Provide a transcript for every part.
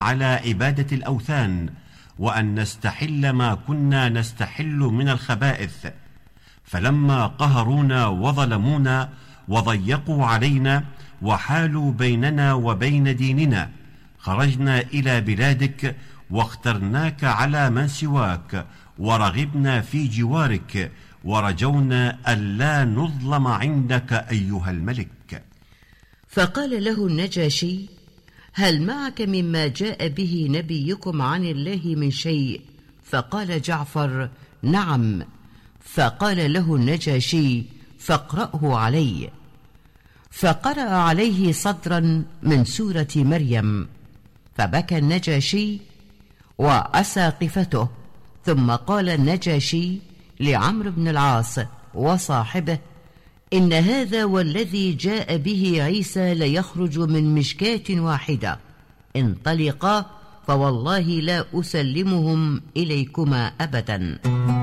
على عبادة الأوثان، وأن نستحل ما كنا نستحل من الخبائث. فلما قهرونا وظلمونا وضيقوا علينا وحالوا بيننا وبين ديننا، خرجنا إلى بلادك واخترناك على من سواك، ورغبنا في جوارك، ورجونا ألا نظلم عندك أيها الملك. فقال له النجاشي: هل معك مما جاء به نبيكم عن الله من شيء؟ فقال جعفر: نعم. فقال له النجاشي: فاقرأه علي. فقرأ عليه صدرا من سورة مريم، فبكى النجاشي وأساقفته. ثم قال النجاشي لعمرو بن العاص وصاحبه: إن هذا والذي جاء به عيسى ليخرج من مشكاة واحدة، انطلقا فوالله لا أسلمهم إليكما أبدا.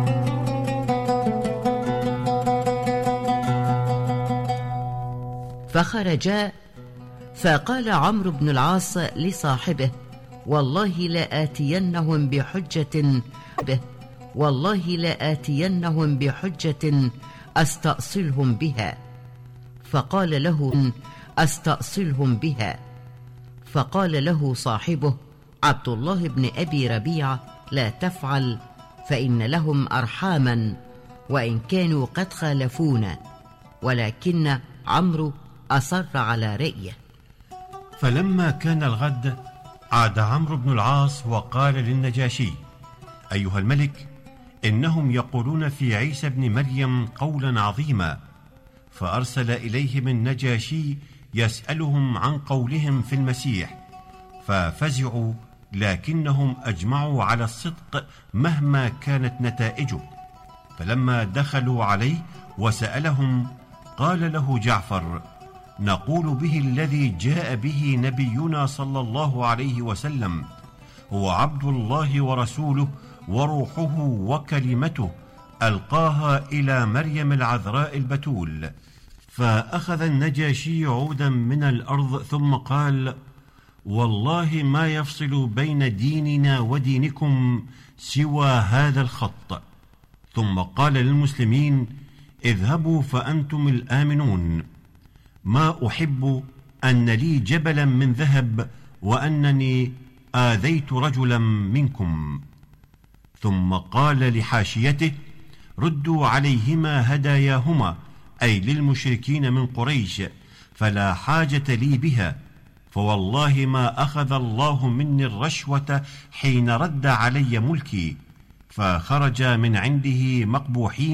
فخرجا، فقال عمرو بن العاص لصاحبه: والله لآتينهم بحجة أستأصلهم بها. فقال له صاحبه عبد الله بن أبي ربيعة: لا تفعل، فإن لهم أرحاما وإن كانوا قد خالفونا. ولكن عمرو أصر على رأيه. فلما كان الغد عاد عمرو بن العاص وقال للنجاشي: أيها الملك، إنهم يقولون في عيسى بن مريم قولا عظيما. فأرسل إليهم النجاشي يسألهم عن قولهم في المسيح، ففزعوا، لكنهم أجمعوا على الصدق مهما كانت نتائجه. فلما دخلوا عليه وسألهم، قال له جعفر: نقول به الذي جاء به نبينا صلى الله عليه وسلم، هو عبد الله ورسوله وروحه وكلمته ألقاها إلى مريم العذراء البتول. فأخذ النجاشي عودا من الأرض ثم قال: والله ما يفصل بين ديننا ودينكم سوى هذا الخط. ثم قال للمسلمين: اذهبوا فأنتم الآمنون. ما أحب أن لي جبلا من ذهب وأنني آذيت رجلا منكم. ثم قال لحاشيته: ردوا عليهما هداياهما، أي للمشركين من قريش، فلا حاجة لي بها، فوالله ما أخذ الله مني الرشوة حين رد علي ملكي. فخرج من عنده مقبوحين